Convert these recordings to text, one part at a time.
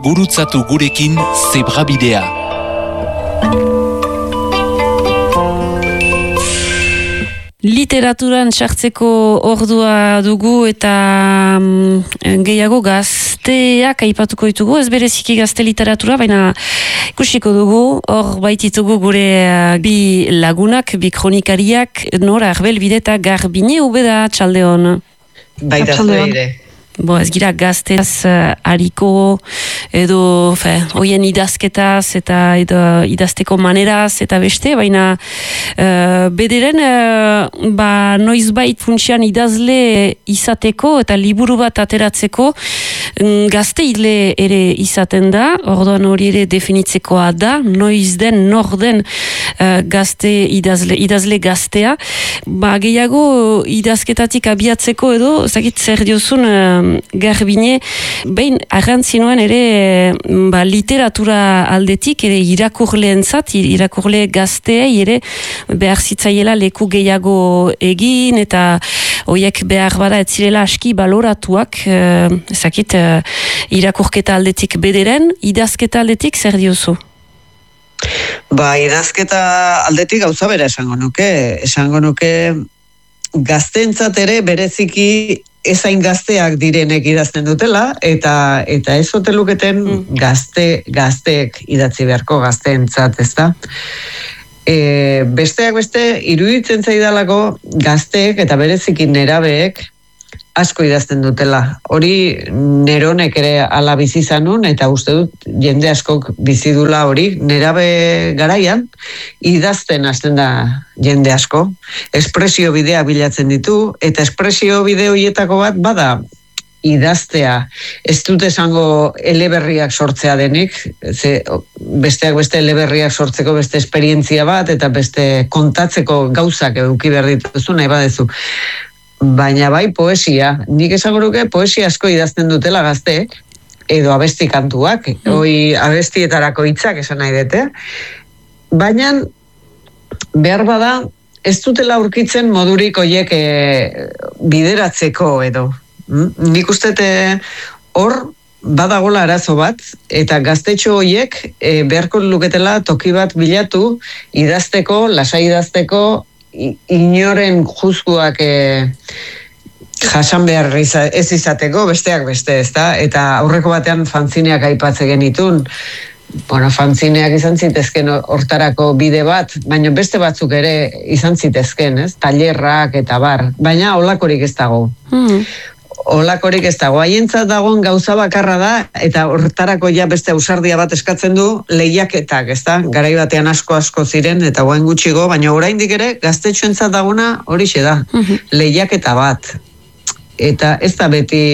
gurutzatu gurekin Zebrabidea. Literaturan sartzeko ordua dugu eta gehiago gazteak aipatuko ditugu, ez bereziki gazte literatura, baina ikusiko dugu, hor baititugu gure bi lagunak, bi kronikariak, Nora Arbelbide eta Garbine Ubeda, txaldeon. Baita zueire. Ez gira gazteaz hariko edo hoien idazketaz eta idazteko maneraz eta beste, baina bederen noizbait funtsian idazle izateko eta liburu bat ateratzeko gazte idle ere izaten da, orduan hori ere definitzekoa da, noiz den, nor den gazte idazle gaztea, gehiago idazketatik abiatzeko edo, zakit zer diozun Garbine, behin arrantzinuen ere literatura aldetik, ere irakurleentzat, irakurle gazteei ere behar zitzaiela leku gehiago egin, eta hoiek behar bada ez zirela aski baloratuak, ezakit irakurketa aldetik bederen, idazketa aldetik zer diozu? Idazketa aldetik gauza bera esango nuke gazteentzat ere bereziki ezain gazteak direnek idazten dutela, eta ez oteluketen gazteek idatzi beharko gazteentzat, ez da? Besteak beste, iruditzen zaidalako gazteek eta bereziki nerabeek asko idazten dutela. Hori neronek ere ala bizi zanun, eta uste dut jende askok bizi dula hori, nerabe garaian idazten hasten da jende asko. Espresio bidea bilatzen ditu, eta espresio bide horietako bat bada idaztea. Ez dut esango eleberriak sortzea denik, besteak beste eleberriak sortzeko beste esperientzia bat, eta beste kontatzeko gauzak eduki behar dituzu, nahi badezu. Baina bai poesia, nik esango nuke poesia asko idazten dutela gazteek, edo abesti kantuak, abestietarako hitzak esan nahi dute, baina behar bada ez dutela aurkitzen modurik hoiek bideratzeko edo. Nik uste hor badagola arazo bat, eta gaztetxo hoiek beharko luketela toki bat bilatu idazteko, lasai idazteko, inoren juzguak jasan behar ez izateko, besteak beste, ezta? Eta aurreko batean fanzineak aipatze genitun, fanzineak izan zitezken hortarako bide bat, baina beste batzuk ere izan zitezken, ez? Tailerrak eta bar, baina holakorik ez dago. Holakorik ez dago, haientzat dagoen gauza bakarra da, eta hortarako ja beste ausardia bat eskatzen du lehiaketak, ezta? Garai batean asko ziren, eta guain gutxigo, baina oraindik ere gaztetxoentzat dagona horixe da, lehiaketa bat. Eta ez da beti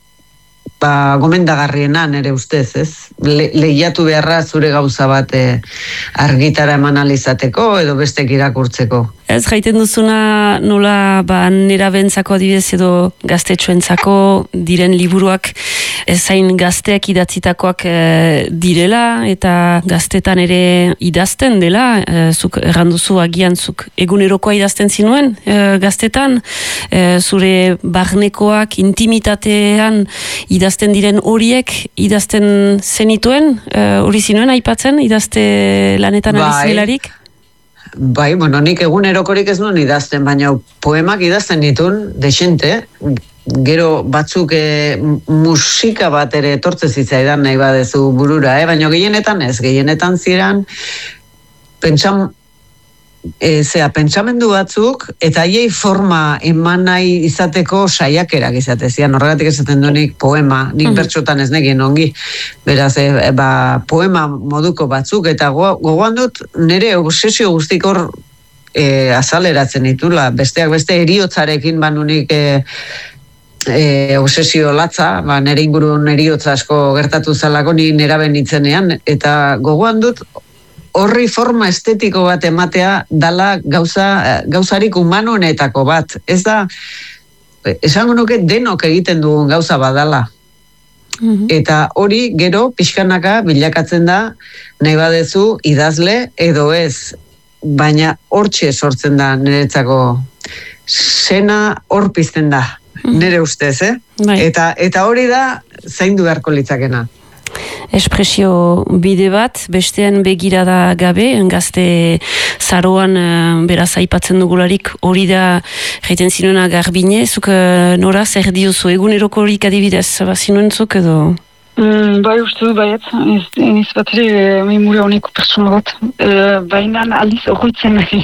gomendagarriena nere ustez, ez? Lehiatu beharra zure gauza bat argitara eman alizateko edo bestek irakurtzeko. Ez jaiten duzuna nola nerabentzako adibidez edo gaztetxoentzako diren liburuak ezain gazteak idatzitakoak direla eta gaztetan ere idazten dela, zuk erranduzu agian zuk egunerokoa idazten zinuen gaztetan, zure barnekoak intimitatean idazten diren horiek idazten zenituen, hori zinuen aipatzen idazte lanetan arizelarik? Bai, nik egunerokorik ez nuen idazten, baina poemak idazten ditun, desente, gero batzuk musika bat ere etortze zitzaidan nahi badezu burura, baina gehienetan ziren pentsamendu batzuk, eta haiei forma eman nahi izateko saiakerak izatezian, horregatik esaten duenik poema, nik bertxotan ez negin ongi, beraz, poema moduko batzuk, eta gogoan dut nire obsesio guztik hor azaleratzen ditula, besteak beste eriotzarekin banunik obsesio latza, nire ingurun eriotza asko gertatu zalako ni neraben itzenean, eta gogoan dut horri forma estetiko bat ematea dala gauzarik humanonetako bat. Ez da, esango nuke denok egiten dugun gauza badala. Eta hori gero pixkanaka bilakatzen da nahi badezu idazle edo ez, baina hortxe sortzen da niretzako sena hor pizten da, nire ustez, Eta hori da zaindu beharko litzakena. espresio bide bat, bestean begirada gabe, gazte zaroan beraz aipatzen dugularik hori da jaiten zinuena Garbine, zuk nora zer diozu, eguneroko horik adibidez, bazinuentzuk edo? Bai, uste du, baiet, ez bat ere memoria honeko persona bat, baina aldiz horretzen nahi.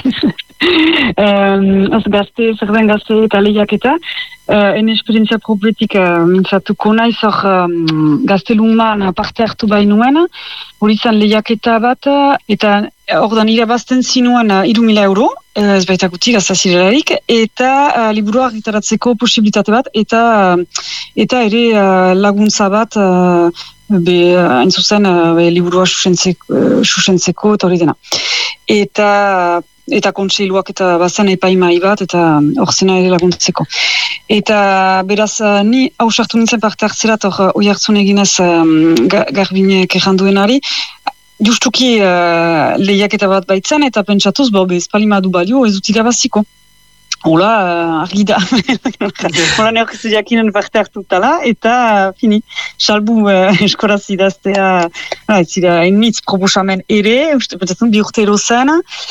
Gazte, zer den gazte eta lehiaketa, en esperientzia propretik mintzatuko naiz hor gaztelungan parte hartu bainuen, hori izan lehiaketa bat, eta ordan irabazten zinuen 3.000 euro, ez baita guti gaztazirelarik, eta liburua argitaratzeko posibilitate bat, eta ere laguntza bat, hain zuzen liburua susentzeko eta hori dena. Eta kontseiluak eta bazen epaimai bat, eta hor zena ere laguntzeko. Eta beraz, ni hausartu nintzen parte hartzerat, hor oi hartzun eginez Garbinek erranduenari, justuki lehiaketa bat baitzen, eta pentsatuz, ez palimadu balio, ez dut irabaziko. Hola, argi da. Hola neok ez jakinen parte hartutala, eta fini, salbu eskoraz idaztea, ez zira, hainitz proposamen ere, pentsatzen bi urte erozen,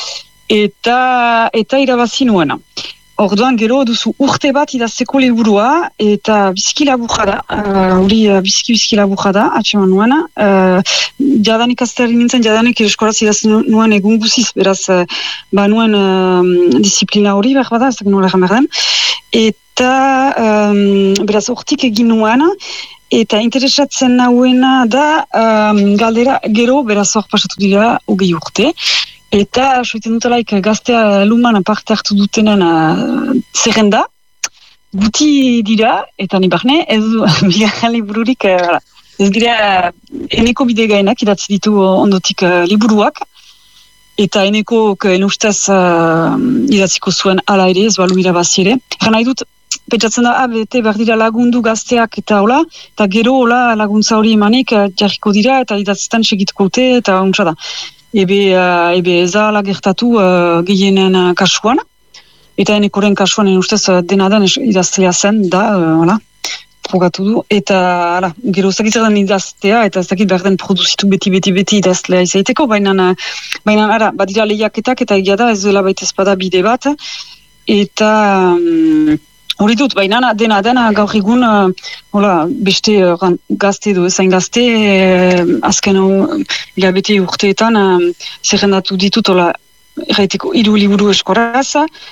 eta irabazi nuena. Orduan gero duzu urte bat idazteko liburua, eta biziki laburra da, biziki laburra da, atseman nuena. Jadanik azterri nintzen, jadanik eskoraz idazten nuen egun guziz, beraz, nuen disiplina hori, behar bada, ez da nola jamerden. Eta, beraz, urtik egin nuen, eta interesatzen nauena da, galdera, gero, beraz, hor pasatu dira, 20 urte. Eta, soiten dutelaik, gaztea luman parte hartu dutenen zerrenda, guti dira, eta ni barne, ez bigarren libururik, ez dira eneko bide gainak idatzi ditu ondotik liburuak, eta eneko ustez idatziko zuen ala ere, ez balu irabazi ere. Egan nahi dut, pentsatzen da, bete behar dira lagundu gazteak eta hola, eta gero hola laguntza hori emanik jarriko dira, eta idatzetan segituko dute, eta untsa da. Ebe ez da gertatu gehienen kasuan, eta enekoren kasuan ustez dena den idaztea zen, da, frogatu du, eta gero ez dakit zer den idaztea, eta ez dakit behar den produzitu beti idazlea izaiteko, baina badira lehiaketak, eta egia da ez duela baita ezpada bide bat, eta hori dut, baina dena gaur egun beste gazte edo ezain gazte azken hilabete urteetan zerrendatu ditut erraiteko 3 liburu eskoraz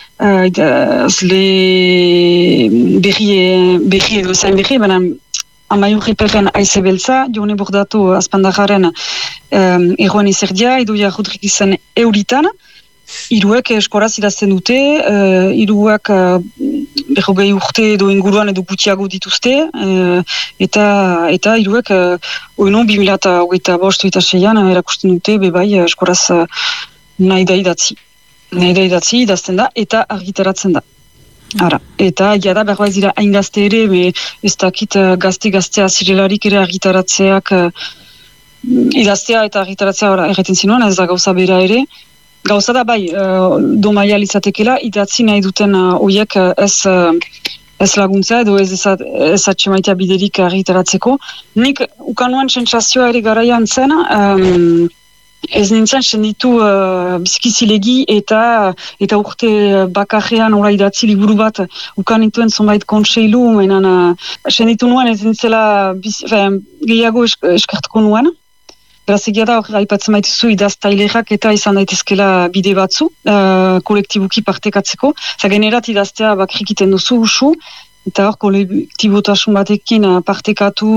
berri edo ezain berri, baina Amaiurri Pepen Aize Beltza, Jone Bordatu Azpandarraren Erroan Izerdia, Idoia Rodriguezen Euritan, 3 eskoraz idazten dute, 3 berrogei urte edo inguruan edo gutiago dituzte, eta 3 oino 2025 erakusten dute, bebai eskoraz nahi da idatzi. Idazten da, eta argitaratzen da. Eta jada behar ez dira hain gazte ere, ez dakit gazte-gaztea zirelarik ere argitaratzeak, idaztea eta argitaratzea erreten zinuen, ez da gauza bera ere. Gauza da bai, domaia litzatekela, idatzi nahi duten oiek ez laguntza edo ez atxemaitea biderik argitaratzeko. Nik ukanuan sentsazioa ere garaian zen, ez nintzen senditu bizkizilegi eta urte bakarrean ora idatzi liburu bat ukanituen zonbait kontseilu, senditu nuen ez nintzela gehiago eskertuko nuen. Beraz egia da hori aipatzen baituzu idaztailerak eta izan daitezkela bide batzu, kolektibuki partekatzeko. Generat idaztea bakrikiten duzu usu, eta hor kolektibotasun batekin partekatu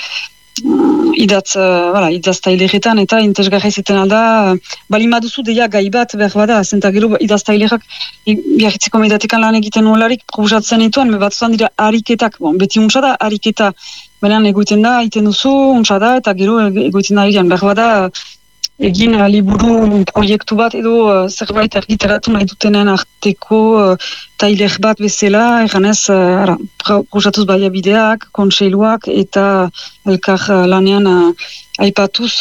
idaztaileretan eta interesgarra izaten alda, balima duzu deia gai bat behar bada, zenta gero idaztailerak biarritzeko mediatekan lan egiten nolarik proposatzen dituan, batzuan dira ariketak, beti untsa da ariketa, benean egoiten da, iten duzu, untsa da, eta gero egoiten da irian, behar bada egin liburu proiektu bat edo zerbait argitaratu nahi dutenen arteko tailer bat bezala, eganez, proposatuz baliabideak, kontseiluak eta elkar lanean aipatuz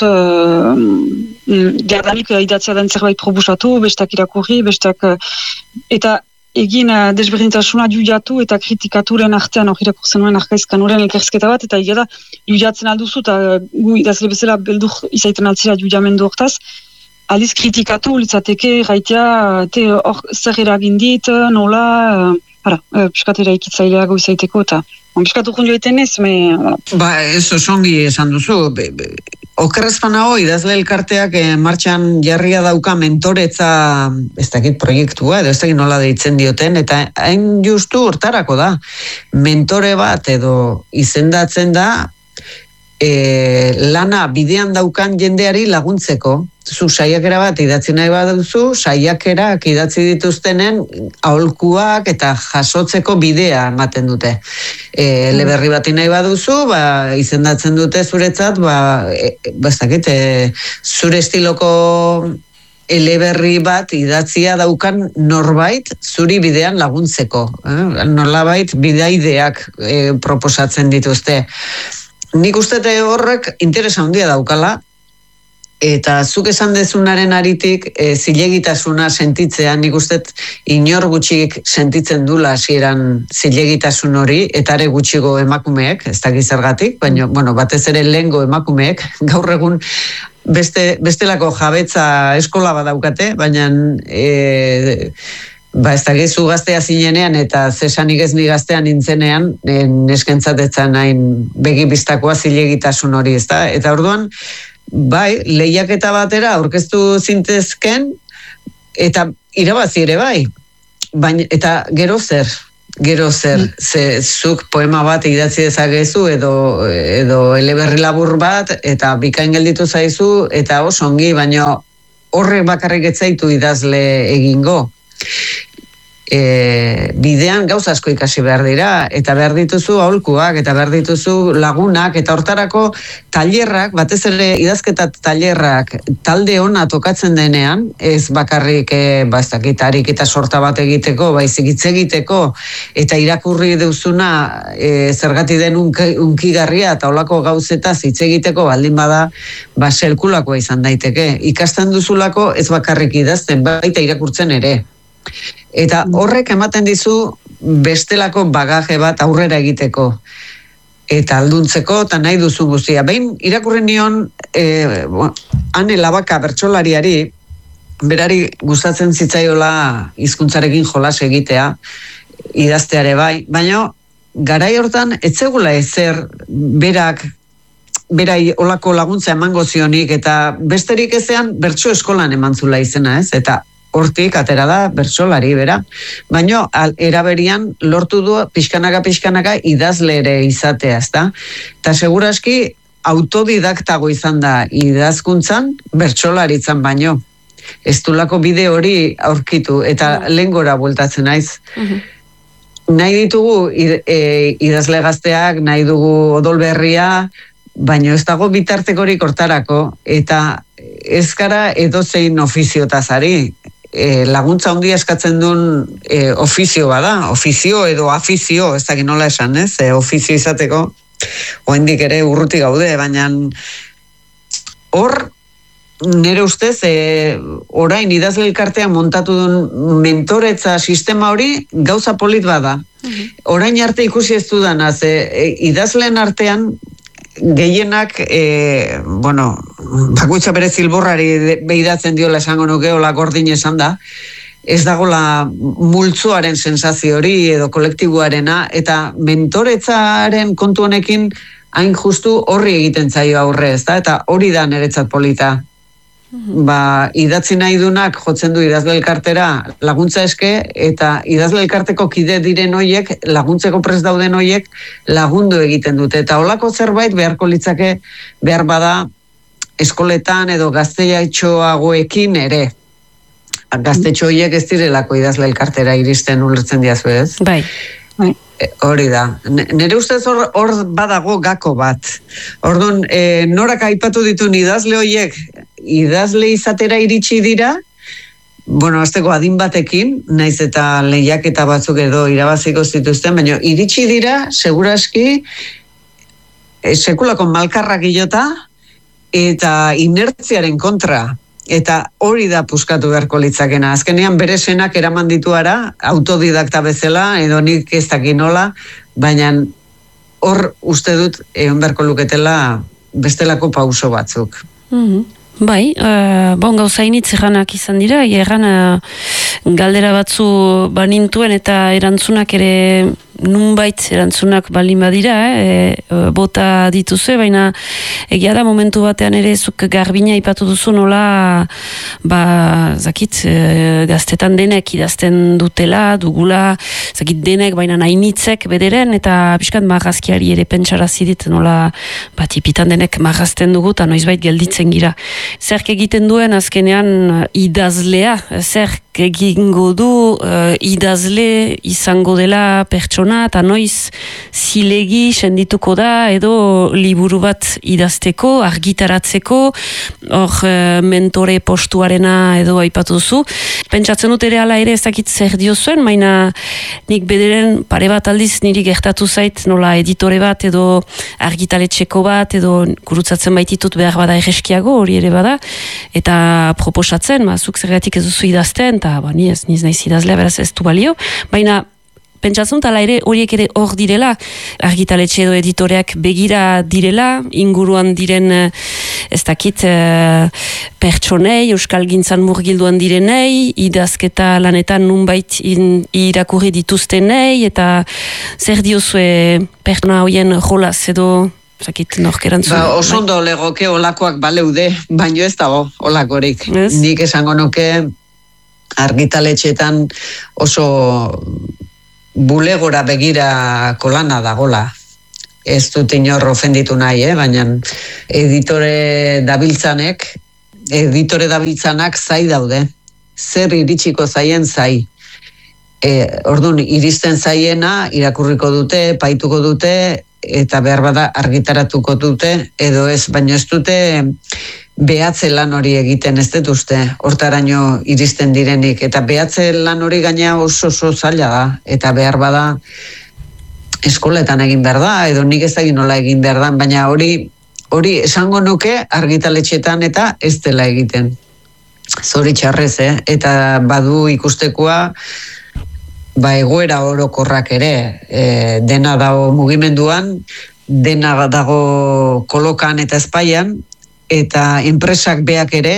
jadanik idatzea den zerbait proposatu, bestak irakurri, bestak eta egin desberdintasuna judiatu eta kritikaturen artean hori irakurtzen nuen arkaizkan uren elkarrizketa bat, eta egia da judiatzen alduzu, eta gu idazle bezala beldur izaiten altzira judiamendu hortaz, aldiz kritikatu litzateke gaitea zer eragin dit, nola, piskatera ikitzaileago izaiteko, eta piskat urkun joiten ez, ez osongi esan duzu, okerrezpan hau idazle elkarteak martxan jarria dauka mentoretza, ez dakit proiektua, edo ez dakit nola deitzen dioten, eta hain justu hortarako da, mentore bat edo izendatzen da, lana bidean daukan jendeari laguntzeko. Zu saiakera bat idatzi nahi baduzu, saiakerak idatzi dituztenen aholkuak eta jasotzeko bidea ematen dute. Eleberri bat nahi baduzu, izendatzen dute zuretzat, zure estiloko eleberri bat idatzia daukan norbait zuri bidean laguntzeko. Nolabait bidaideak proposatzen dituzte. Nik uste horrek interesa handia daukala, eta zuk esan dezunaren aritik zilegitasuna sentitzea, nik uste inor gutxik sentitzen dula hasieran zilegitasun hori, eta are gutxigo emakumeek, ez dakit zergatik, baina batez ere lehengo emakumeek, gaur egun bestelako jabetza eskola badaukate, baina ez dakizu gaztea zinenean eta zesanik ez ni gaztean nintzenean neskentzatetzan hain begibistakoa zilegitasun hori, ezta? Eta orduan, lehiaketa batera aurkeztu zintezken eta irabazi ere bai. Eta gero zer, zuk poema bat idatzi dezakezu edo eleberri labur bat eta bikain gelditu zaizu eta oso ongi, baina horrek bakarrik ez zaitu idazle egingo. Bidean gauza asko ikasi behar dira, eta behar dituzu aholkuak, eta behar dituzu lagunak, eta hortarako tailerrak, batez ere idazketa tailerrak talde ona tokatzen denean, ez bakarrik harik eta sorta bat egiteko, baizik hitz egiteko, eta irakurri duzuna zergati den unkigarria eta olako gauzetaz hitz egiteko baldin bada, selkulakoa izan daiteke. Ikasten duzulako ez bakarrik idazten, baita irakurtzen ere. Eta horrek ematen dizu bestelako bagaje bat aurrera egiteko eta alduntzeko eta nahi duzu guztia. Behin irakurri nion Ane Labaka bertsolariari, berari gustatzen zitzaiola hizkuntzarekin jolas egitea, idazteare bai, baina garai hortan etzegula ezer berai olako laguntza emango zionik, eta besterik ezean bertso eskolan emantzula izena, ez? Eta hortik atera da bertsolari bera, baina eraberian lortu du pixkanaka idazle ere izatea, ezta? Eta seguraski autodidaktago izan da idazkuntzan bertsolaritzan baino. Ez dulako bide hori aurkitu eta lehengora bueltatzen naiz. Nahi ditugu idazle gazteak, nahi dugu odol berria, baina ez dago bitartekorik hortarako, eta ez gara edozein ofiziotaz ari. Laguntza handia eskatzen duen ofizio bada, ofizio edo afizio, ez dakit nola esan, ez? Ofizio izateko, oraindik ere urruti gaude, baina hor, nire ustez, orain idazle elkartean montatu duen mentoretza sistema hori gauza polit bada. Orain arte ikusi ez dudanaz, idazleen artean gehienak, bakoitza bere zilborrari behidatzen diola esango nuke, hola gordin esan da, ez dagola multzoaren sensazio hori edo kolektiboarena, eta mentoretzaren kontu honekin hain justu horri egiten zaio aurre, ezta? Eta hori da niretzat polita. Idatzi nahi dunak jotzen du idazle elkartera laguntza eske, eta idazle elkarteko kide diren hoiek, laguntzeko prest dauden hoiek lagundu egiten dute. Eta holako zerbait beharko litzake behar bada eskoletan edo gaztetxoagoekin ere. Gaztetxo hoiek ez direlako idazle elkartera iristen ulertzen diazu, ez? Bai. Hori da. Nire ustez hor badago gako bat. Orduan, norak aipatu ditun idazle hoiek idazle izatera iritsi dira, azteko adin batekin, naiz eta lehiaketa batzuk edo irabaziko zituzten, baina iritsi dira, seguraski, sekulako malkarrak ilota, eta inertziaren kontra. eta hori da puskatu beharko litzakena. Azkenean bere senak eraman dituara, autodidakta bezala, edo nik ez dakit nola, baina hor uste dut egon beharko luketela bestelako pauso batzuk. Bai, bon gauza initz erranak izan dira, erran galdera batzu banintuen eta erantzunak ere nunbait erantzunak balin badira, bota dituzue, baina egia da momentu batean ere zuk garbina ipatu duzu nola zakit, gaztetan denek idazten dutela, dugula, zakit denek, baina nainitzek bederen, eta pixkat marrazkiari ere pentsarazi dit, nola tipitan denek marrazten dugu, eta noizbait gelditzen gira. Zerk egiten duen azkenean idazlea, zerk egingo du idazle izango dela pertsona, eta noiz zilegi sendituko da, edo liburu bat idazteko, argitaratzeko, hor mentore postuarena edo aipatu duzu. Pentsatzen dut ere ala ere ez dakit zer diozuen, baina nik bederen pare bat aldiz niri gertatu zait nola editore bat edo argitaletxeko bat edo gurutzatzen baititut behar bada erreskiago, hori ere bada, eta proposatzen, zuk zergatik ez duzu idazten, eta ni ez naiz idazlea, beraz ez du balio, baina pentsatzen dut ala ere horiek ere hor direla, argitaletxe edo editoreak begira direla, inguruan diren ez dakit pertsonei, euskalgintzan murgilduan direnei, idazketa lanetan nunbait irakurri dituztenei, eta zer diozue pertsona hoien jolaz edo zakit norkerantzun. Oso ondo legoke olakoak baleude, baino ez dago olakorik. Yes. Nik esango nuke argitaletxetan oso bulegora begira kolana dagola. Ez dut inor ofenditu nahi, baina editore dabiltzanak zai daude. Zer iritsiko zaien zai. Orduan, iristen zaiena, irakurriko dute, paituko dute, eta behar bada argitaratuko dute, edo ez, baina ez dute behatze lan hori egiten ez dut uste, hortaraino iristen direnik, eta behatze lan hori gaina oso zaila da, eta behar bada eskoletan egin behar da, edo nik ez egin nola egin behar da, baina hori esango nuke argitaletxetan eta ez dela egiten. Zoritxarrez, eta badu ikustekoa egoera orokorrak ere, dena dago mugimenduan, dena dago kolokan eta espaian, eta enpresak beak ere,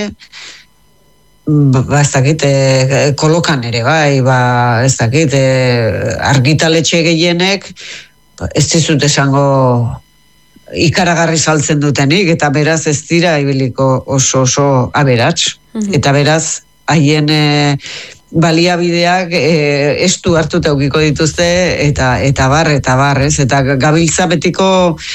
ez dakit, kolokan ere, ez dakit, argitaletxe gehienek, ez dizut esango ikaragarri saltzen dutenik, eta beraz ez dira ibiliko oso aberats, eta beraz haien baliabideak estu hartuta eukiko dituzte, eta bar, ez? Eta gabiltza betiko,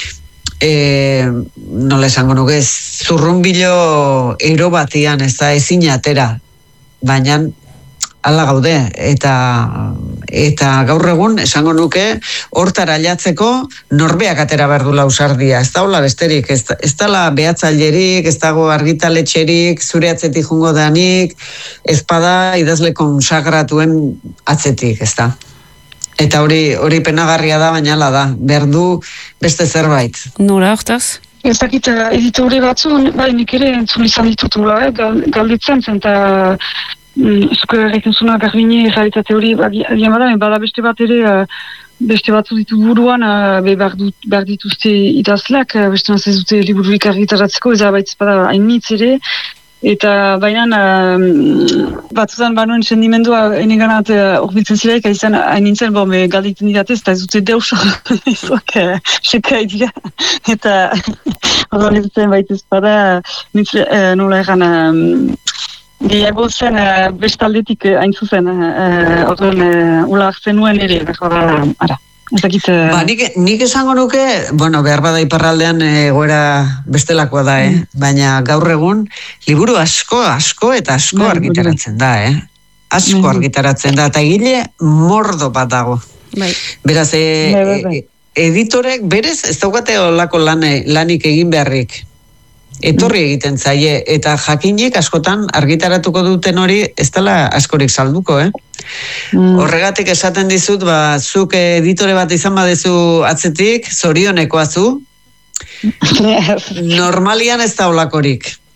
nola esango nuke, zurrunbilo ero batian, ez da ezin atera, baina ala gaude, eta gaur egun esango nuke hortara ailatzeko norbeak atera behar du ausardia, ez da hola besterik, ez dala behatzailerik, ez dago argitaletxerik, zure atzetik jungo danik, ez bada idazle konsagratuen atzetik, ez da. Eta hori penagarria da, baina ala da, behar du beste zerbait. Nora, hortaz? Ez dakit, editore batzu, nik ere entzun izan ditutula, galditzen zen, eta zuko erreiten zuna garbine realitate hori agian bada beste bat ere beste batzu ditu buruan behar dituzte idazleak beste ez dute libururik argitaratzeko ez abaitz bada hainitz ere eta baina batzutan banuen sendimendua eneganat horbiltzen zireik izan hain galditen didatez eta ez dute deus izuak sekai dira eta horren ez duten baitez bada nola egan gehiago zen bestaldetik hain zuzen, ula hartzen nuen ere, ara. Nik esango nuke, behar bada iparraldean egoera bestelakoa da, baina gaur egun liburu asko argitaratzen da, asko argitaratzen da, eta egile mordo bat dago. Beraz, editorek berez ez daukate olako lanik egin beharrik. Etorri egiten zaie, eta jakinik askotan argitaratuko duten hori ez dela askorik salduko, Horregatik esaten dizut, zuk editore bat izan badezu atzetik, zorionekoa zu, normalian ez da olakorik.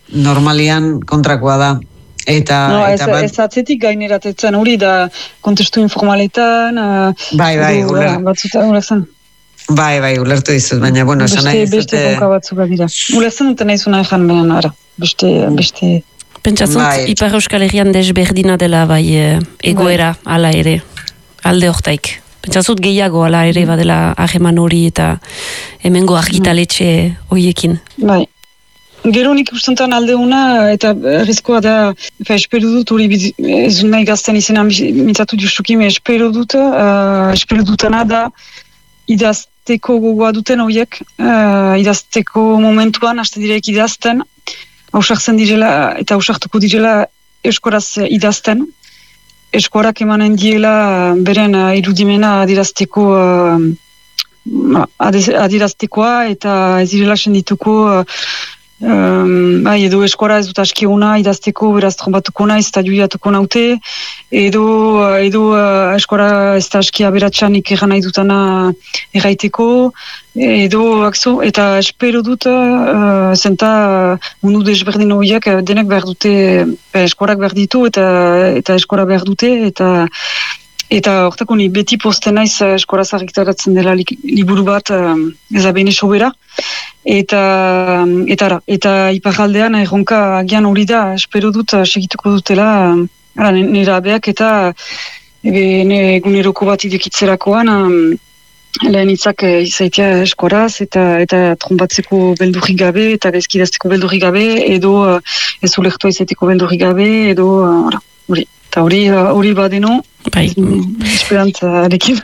normalian kontrakoa da. Ez atzetik gaineratetzen hori da kontestu informaletan, bai, batzuta ulertzen. Bai, ulertu dizut, baina, bueno, esan nahi izate... Beste konka batzuk dira. Ulertzen duten nahi zuna ezan behan, ara. Beste... Pentsatzut, Ipar Euskal Herrian desberdina dela bai egoera ala ere, alde hortaik. Pentsatzut gehiago ala ere badela aheman hori eta hemengo argitaletxe horiekin. Bai. Gero nik ustentan aldeuna eta arrizkoa da, espero dut hori ez nahi gazten izena mintzatu justuki, espero dutena da idazteko gogoa duten horiek, idazteko momentuan haste direk idazten, hausartzen direla eta hausartuko direla eskoraz idazten. Eskorak emanen diela beren irudimena adiraztekoa eta ez direla sendituko edo eskora ez dut askiona idazteko beraz trombatuko naiz eta juiatuko naute edo eskora ez da askia beratxanik egan nahi dutana erraiteko edo akzo eta espero dut zenta mundu desberdin horiek denek behar dute eskorak behar ditu eta eskora behar dute eta hortako ni beti posten naiz eskoraz argitaratzen dela liburu bat ez da behin esobera eta iparraldean erronka agian hori da espero dut segituko dutela nera beak eta eguneroko bat idekitzerakoan lehen hitzak izaitia eskoraz eta trombatzeko beldurrik gabe eta gaizkidazteko beldurrik gabe edo ez ulertua izaiteko beldurrik gabe edo hori. Eta hori badeno, esperantzarekin.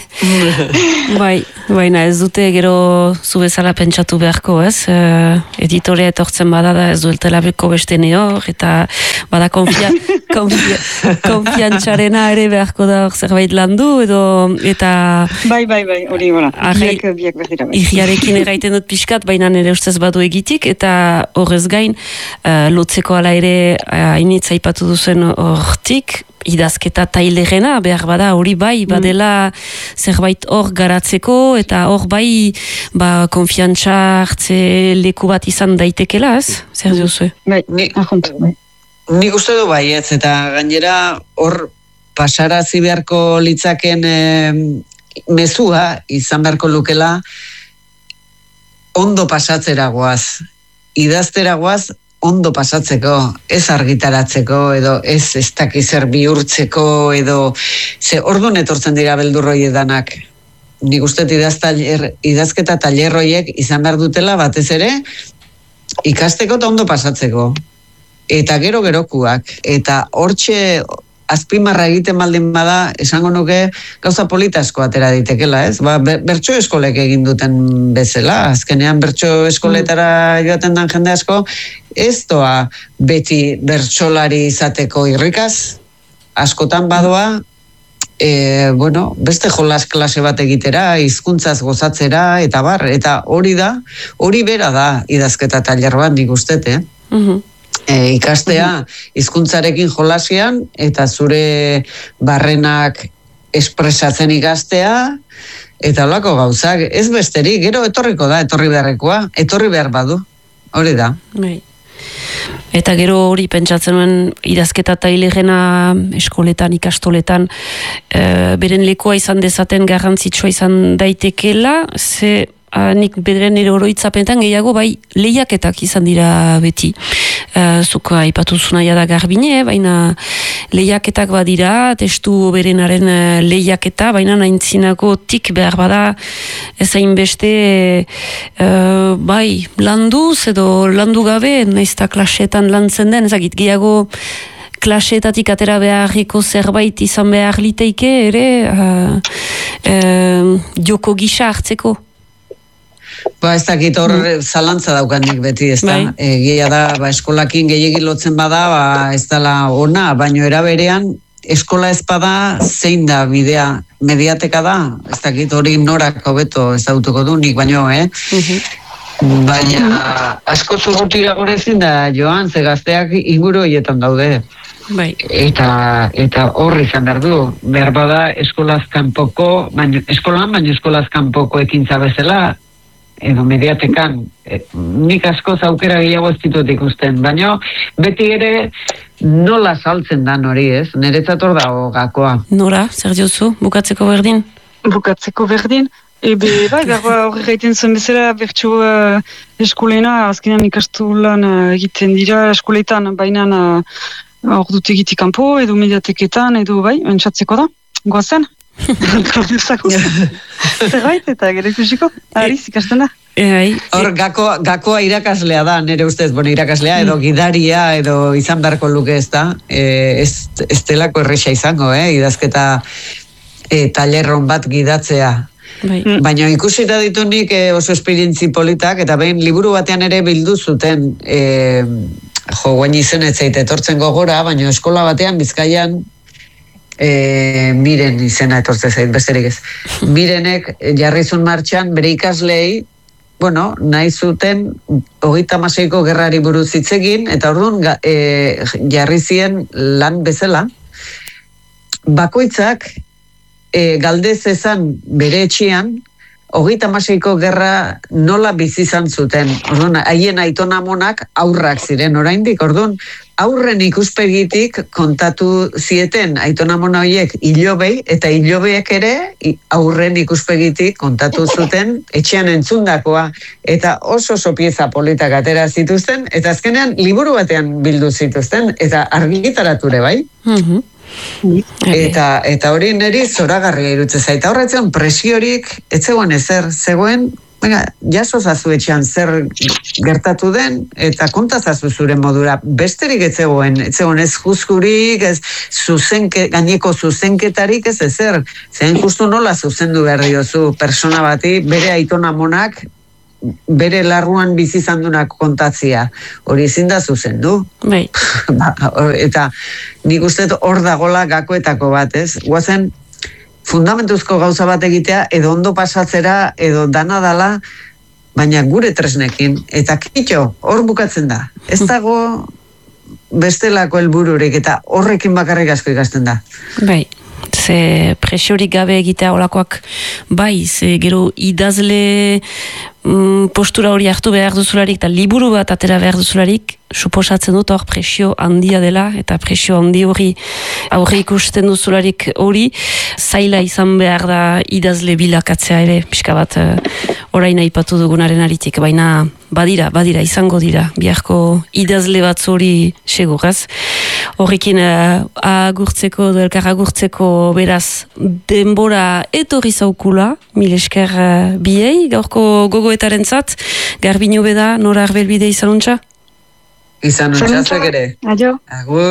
Baina ez dute gero zu bezala pentsatu beharko, ez? Editorea etortzen bada da ez dueltela beko beste neor, eta bada konfiantzarena ere beharko da zerbait landu, eta... Bai, hori, biak berdira. Igiarekin eraiten dut pixkat, baina nire ustez badu egitik, eta horrez gain, lotzeko ala ere, hainitza ipatu duzen hortik, idazketa tailerena, behar bada hori bai, badela zerbait hor garatzeko, eta hor bai konfiantza hartze leku bat izan daitekela, ez? Zer diozue? Bai, nik uste du bai, ez, eta gainera hor pasarazi beharko litzaken mezua izan beharko lukela ondo pasatzera goaz, idaztera goaz, ondo pasatzeko, ez argitaratzeko, edo ez dakizer bihurtzeko, edo ze orduan etortzen dira beldurroi edanak. Nik uste idazketa tailerroiek izan behar dutela batez ere, ikasteko eta ondo pasatzeko. Eta gerokuak. Eta hortxe azpimarra egiten baldin bada, esango nuke gauza politasko atera ditekela, ez? Bertso eskolek egin duten bezala, azkenean bertso eskoletara joaten den jende asko, ez doa beti bertsolari izateko irrikaz, askotan badoa, beste jolas klase bat egitera, hizkuntzaz gozatzera, eta hori bera da idazketa tailer bat nik ustete, ikastea hizkuntzarekin jolasian eta zure barrenak espresatzen ikastea eta holako gauzak ez besterik, gero etorriko da, etorri beharrekoa, etorri behar badu, hori da. Eta gero hori pentsatzen nuen idazketa tailerena eskoletan, ikastoletan beren lekoa izan dezaten garrantzitsua izan daitekela, ze nik bederen nire oroitzapenetan gehiago bai lehiaketak izan dira beti. Zuk aipatu zunaia da Garbine, baina lehiaketak badira, testu berenaren lehiaketa, baina naintzinako tik behar bada ezain beste bai landuz edo landu gabe, naizta klaseetan lantzen den, ezagit gehiago klaseetatik atera beharriko zerbait izan behar liteike ere joko gisa hartzeko. Ez dakit hor zalantza daukanik beti, ez da. Egia da, eskolakin gehiagin lotzen bada, ez dela ona, baino eraberean, eskola ez bada zein da bidea, mediateka da, ez dakit hori norak hobeto ez dautuko du, nik baino, Baina, asko zurrutira gorezin da, Joan, ze gazteak inguru horietan daude. Eta horri izan behar du, behar bada eskolaz kanpoko, baino eskolaz kanpoko ekintza bezala, edo mediatekan, nik askoz aukera gehiago ez ditut ikusten, baina beti ere nola saltzen dan hori, ez? Niretzat hor dago gakoa. Nora, zer diozu, bukatzeko berdin? Bukatzeko berdin. Bai, gaur horre gaiten zen bezala, bertso eskolena, azkenean ikastolan egiten dira eskoletan, baina hor dut egitik kanpo, edo mediateketan, edo bai, entzatzeko da, goazen. Zerbait, eta gero ikusiko, ariz ikasten da. Hor, gakoa irakaslea da, nire ustez, irakaslea, edo gidaria, edo izan beharko luke ez da, ez delako erresa izango, idazketa talerron bat gidatzea. Baina ikusi da ditu nik oso esperientzi politak, eta behin liburu batean ere bildu zuten, guain izen ez zaite etortzen gogora, baina eskola batean Bizkaian, Miren izena etortzen zait, besterik ez. Mirenek jarrizun martxan bere ikaslei, nahi zuten 36ko gerrari buruz hitz egin, eta orduan jarri zien lan bezala. Bakoitzak galdez ezan bere etxean, 36ko gerra nola bizi izan zuten. Orduan, haien aitonamonak aurrak ziren oraindik. Orduan, aurren ikuspegitik kontatu zieten aitonamona horiek ilobei, eta ilobeek ere aurren ikuspegitik kontatu zuten etxean entzundakoa. Eta oso pieza politak atera zituzten, eta azkenean liburu batean bildu zituzten, eta argitarature bai. Eta hori niri zoragarria irutzen zait. Horretzen presiorik, ez zegoen ezer, zegoen, jaso zazu etxean zer gertatu den, eta kontazazu zure modura. Besterik ez zegoen ez juzgurik, ez gaineko zuzenketarik, ez ezer. Zen justu nola zuzendu behar diozu persona bati, bere aitonamonak, bere larruan bizi izandunak kontatzia. Hori ezin da zuzendu. Bai. Eta nik uste hor dagola gakoetako bat, ez? Guazen fundamentuzko gauza bat egitea, edo ondo pasatzera, edo dana dala, baina gure tresnekin. Eta kitxo, hor bukatzen da. Ez dago bestelako helbururik, eta horrekin bakarrik asko ikasten da. Bai. Ze presiorik gabe egitea olakoak bai, ze gero idazle postura hori hartu behar duzularik eta liburu bat atera behar duzularik, suposatzen dut hor presio handia dela, eta presio handi hori aurre ikusten duzularik hori zaila izan behar da idazle bilakatzea ere, pixka bat orain aipatu dugunaren aritik, baina badira, izango dira, biharko idazle bat hori seguraz. Horrekin agurtzeko, elkar agurtzeko beraz denbora etorri zaukula, mil esker biei, gaurko gogoetaren zat, Garbino beda, Nora Arbelbide izanuntza? Izanuntza, zuek ere. Adio. Agur.